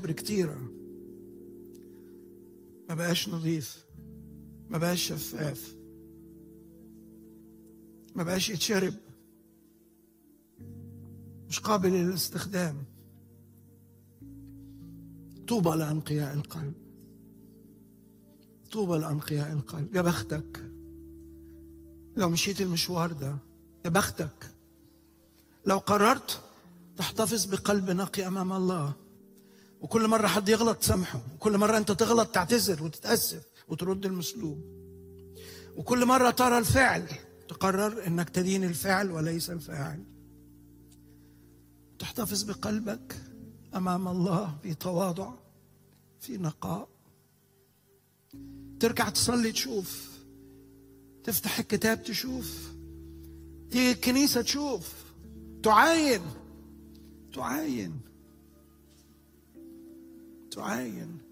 كبر كتيرة، ما بقاش نظيف، ما بقاش شفاف، ما بقاش يتشرب، مش قابل للاستخدام. طوبى لأنقياء القلب، طوبى لأنقياء القلب. يا بختك لو مشيت المشوار ده، يا بختك لو قررت تحتفظ بقلب نقي أمام الله، وكل مرة حد يغلط تسامحه، وكل مرة أنت تغلط تعتذر وتتأسف وترد المسلوب، وكل مرة ترى الفعل تقرر أنك تدين الفعل وليس الفاعل. تحتفظ بقلبك أمام الله في تواضع، في نقاء. ترجع تصلي تشوف، تفتح الكتاب تشوف، تيجي الكنيسة تشوف، تعاين.